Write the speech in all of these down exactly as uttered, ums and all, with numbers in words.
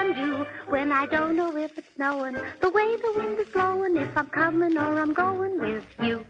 can do when I don't know if it's snowing, the way the wind is blowing, if I'm coming or I'm going with you.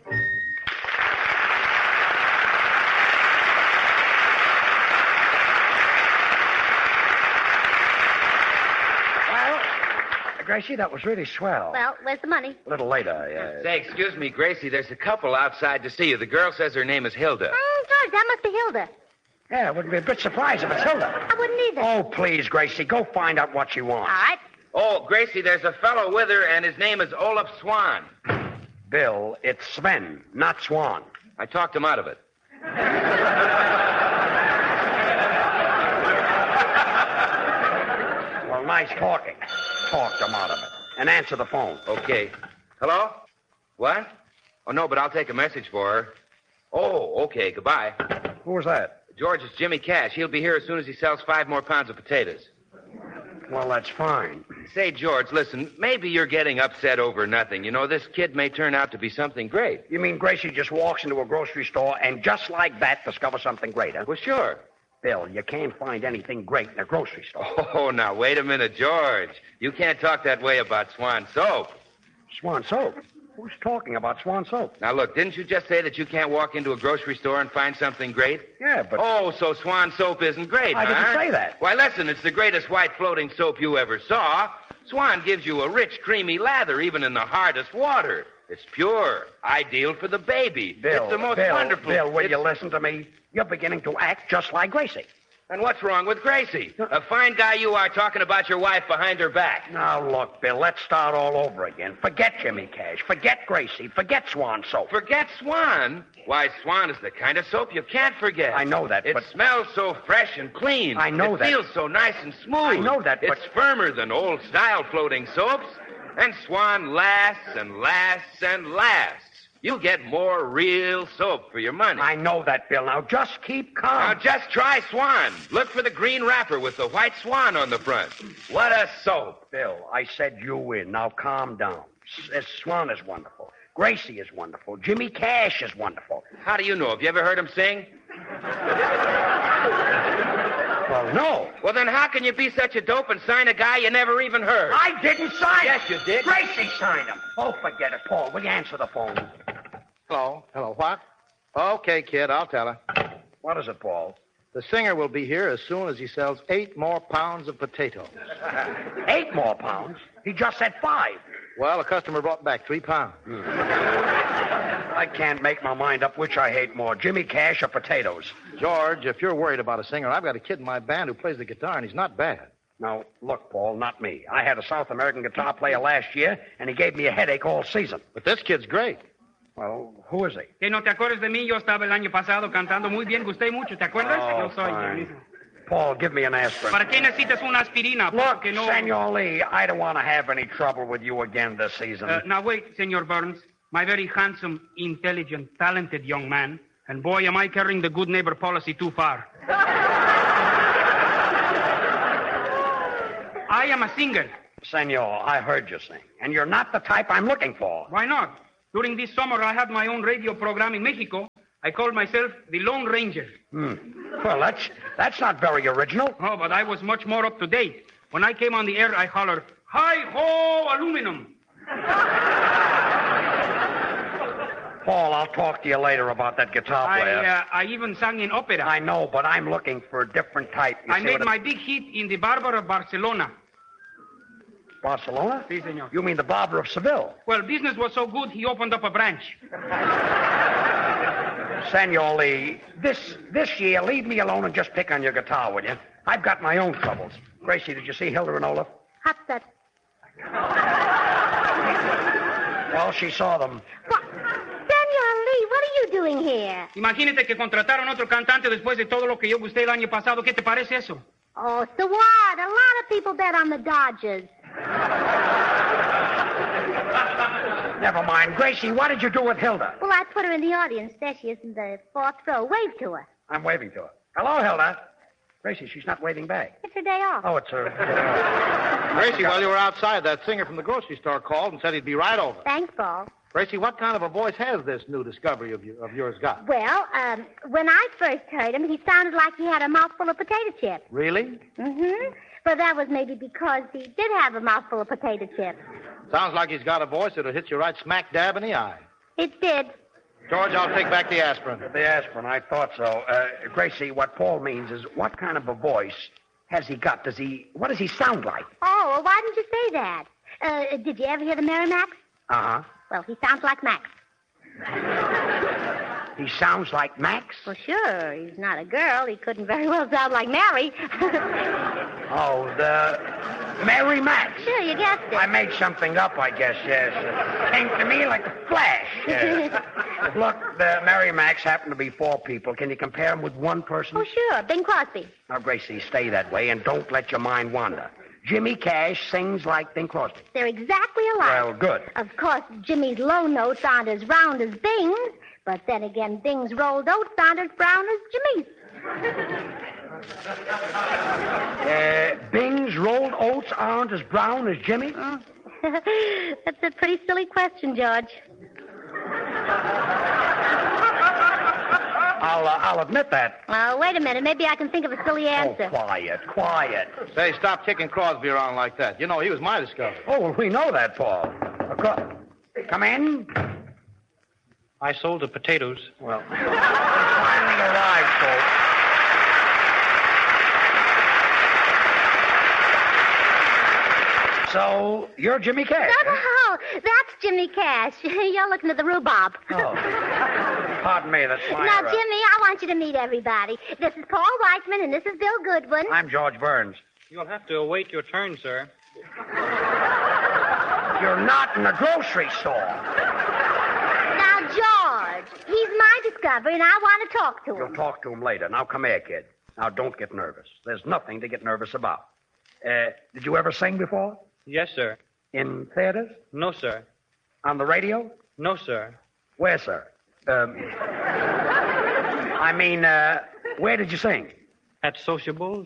Gracie, that was really swell. Well, where's the money? A little later, yeah. Say, excuse me, Gracie, there's a couple outside to see you. The girl says her name is Hilda. Oh, George, that must be Hilda. Yeah, it wouldn't be a bit surprised if it's Hilda. I wouldn't either. Oh, please, Gracie, go find out what she wants. All right. Oh, Gracie, there's a fellow with her, and his name is Olaf Swan. Bill, it's Sven, not Swan. I talked him out of it. Well, nice talking. Talked him out of it. And answer the phone. Okay. Hello? What? Oh, no, but I'll take a message for her. Oh, okay. Goodbye. Who was that? George, it's Jimmy Cash. He'll be here as soon as he sells five more pounds of potatoes. Well, that's fine. Say, George, listen, maybe you're getting upset over nothing. You know, this kid may turn out to be something great. You mean Gracie just walks into a grocery store and just like that discovers something great, huh? Well, sure. Bill, you can't find anything great in a grocery store. Oh, now, wait a minute, George. You can't talk that way about Swan Soap. Swan Soap? Who's talking about Swan Soap? Now, look, didn't you just say that you can't walk into a grocery store and find something great? Yeah, but... Oh, so Swan Soap isn't great, I huh? didn't say that. Why, listen, it's the greatest white floating soap you ever saw. Swan gives you a rich, creamy lather even in the hardest water. It's pure, ideal for the baby. Bill, it's the most Bill, wonderful... Bill, will it's... you listen to me? You're beginning to act just like Gracie. And what's wrong with Gracie? A fine guy you are talking about your wife behind her back. Now, look, Bill, let's start all over again. Forget Jimmy Cash. Forget Gracie. Forget Swan Soap. Forget Swan? Why, Swan is the kind of soap you can't forget. I know that, It but... smells so fresh and clean. I know it that. It feels so nice and smooth. I know that, but... It's firmer than old-style floating soaps. And Swan lasts and lasts and lasts. You get more real soap for your money. I know that, Bill. Now, just keep calm. Now, just try Swan. Look for the green wrapper with the white swan on the front. What a soap. Bill, I said you win. Now, calm down. S- Swan is wonderful. Gracie is wonderful. Jimmy Cash is wonderful. How do you know? Have you ever heard him sing? Well, no. Well, then how can you be such a dope and sign a guy you never even heard? I didn't sign Yes, him. you did. Gracie signed him. Oh, forget it. Paul, will you answer the phone? Hello. Hello, what? Okay, kid, I'll tell her. What is it, Paul? The singer will be here as soon as he sells eight more pounds of potatoes. Eight more pounds? He just said five. Well, a customer brought back three pounds. I can't make my mind up which I hate more, Jimmy Cash or potatoes. George, if you're worried about a singer, I've got a kid in my band who plays the guitar, and he's not bad. Now, look, Paul, not me. I had a South American guitar player last year, and he gave me a headache all season. But this kid's great. Well, who is he? Que no te acuerdes de mí, yo estaba el año pasado cantando muy bien, gusté mucho, ¿te acuerdas? Oh, yo soy fine. el mismo. Paul, give me an aspirin. ¿Para qué necesitas una aspirina? Look, Porque no... Senor Lee, I don't want to have any trouble with you again this season. Uh, now wait, Senor Burns. My very handsome, intelligent, talented young man. And boy, am I carrying the good neighbor policy too far. I am a singer. Senor, I heard you sing, and you're not the type I'm looking for. Why not? During this summer, I had my own radio program in Mexico. I called myself the Lone Ranger. Hmm. Well, that's that's not very original. Oh, but I was much more up to date. When I came on the air, I hollered, "Hi-ho, aluminum!" Paul, I'll talk to you later about that guitar player. I, uh, I even sang in opera. I know, but I'm looking for a different type. You I see made what my big hit in the Barber of Barcelona. Barcelona? Si, senor. You mean the Barber of Seville? Well, business was so good, he opened up a branch. Senor Lee, this this year, leave me alone and just pick on your guitar, will you? I've got my own troubles. Gracie, did you see Hilda and Olaf? What's that? Well, she saw them. What? Senor Lee, what are you doing here? Imagínate que contrataron otro cantante después de todo lo que yo gusté el año pasado. ¿Qué te parece eso? Oh, so what? A lot of people bet on the Dodgers. Never mind. Gracie, what did you do with Hilda? Well, I put her in the audience. There she is in the fourth row. Wave to her. I'm waving to her. Hello, Hilda. Gracie, she's not waving back. It's her day off. Oh, it's her. Gracie, while you were outside, that singer from the grocery store called and said he'd be right over. Thanks, Paul. Gracie, what kind of a voice has this new discovery of, you, of yours got? Well, um, when I first heard him, he sounded like he had a mouthful of potato chips. Really? Mm-hmm. But that was maybe because he did have a mouthful of potato chips. Sounds like he's got a voice that'll hit you right smack dab in the eye. It did. George, I'll take back the aspirin. The aspirin, I thought so. Uh, Gracie, what Paul means is what kind of a voice has he got? Does he, what does he sound like? Oh, well, why didn't you say that? Uh, did you ever hear the Merrimack? Uh-huh. Well, he sounds like Max. He sounds like Max? Well, sure. He's not a girl. He couldn't very well sound like Mary. Oh, the Mary Max. Sure, you guessed it. I made something up, I guess, yes. It came to me like a flash. Yes. Look, the Mary Max happened to be four people. Can you compare them with one person? Oh, sure. Bing Crosby. Now, Gracie, stay that way and don't let your mind wander. Jimmy Cash sings like Bing Crosby. They're exactly alike. Well, good. Of course, Jimmy's low notes aren't as round as Bing's, but then again, Bing's rolled oats aren't as brown as Jimmy's. Uh, Bing's rolled oats aren't as brown as Jimmy? Oh. That's a pretty silly question, George. I'll, uh, I'll admit that. Uh, wait a minute. Maybe I can think of a silly answer. Oh, quiet, quiet. Say, stop kicking Crosby around like that. You know, he was my discovery. Oh, well, we know that, Paul. Uh, co- Come in. I sold the potatoes. Well, finally arrived, folks. So, you're Jimmy Cash, huh? Oh, that's Jimmy Cash. You're looking at the rhubarb. Oh. Pardon me, that's my... Now, uh, Jimmy, I want you to meet everybody. This is Paul Weitzman, and this is Bill Goodwin. I'm George Burns. You'll have to await your turn, sir. You're not in the grocery store. Now, George, he's my discovery, and I want to talk to You'll him. talk to him later. Now, come here, kid. Now, don't get nervous. There's nothing to get nervous about. Uh, did you ever sing before? Yes, sir. In theaters? No, sir. On the radio? No, sir. Where, sir? Um, I mean, uh, where did you sing? At sociables?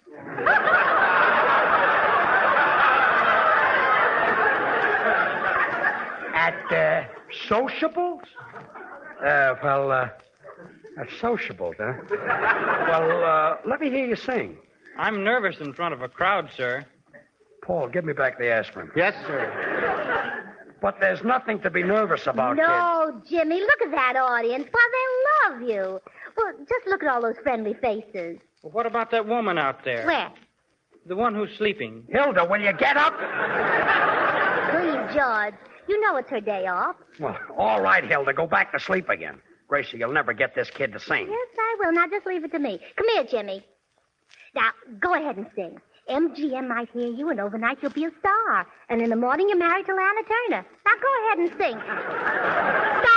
At uh, sociables? Uh, well, uh, at sociables, huh? Well, uh, let me hear you sing. I'm nervous in front of a crowd, sir. Paul, give me back the aspirin. Yes, sir. But there's nothing to be nervous about, kid. No, Jimmy, look at that audience. Why, they love you. Well, just look at all those friendly faces. Well, what about that woman out there? Where? The one who's sleeping. Hilda, will you get up? Please, George. You know it's her day off. Well, all right, Hilda, go back to sleep again. Gracie, you'll never get this kid to sing. Yes, I will. Now, just leave it to me. Come here, Jimmy. Now, go ahead and sing. M G M might hear you, and overnight you'll be a star. And in the morning, you're married to Lana Turner. Now, go ahead and sing. Stop